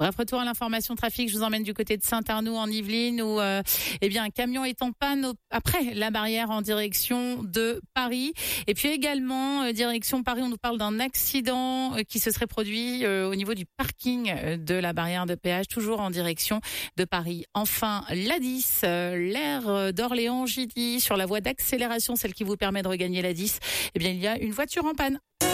Bref, retour à l'information trafic. Je vous emmène du côté de Saint-Arnoux en Yvelines où un camion est en panne après la barrière en direction de Paris. Et puis également direction Paris, on nous parle d'un accident qui se serait produit au niveau du parking de la barrière de péage, toujours en direction de Paris. Enfin, l'A10, l'aire d'Orléans-Gilly sur la voie d'accélération, celle qui vous permet de regagner l'A10. Il y a une voiture en panne.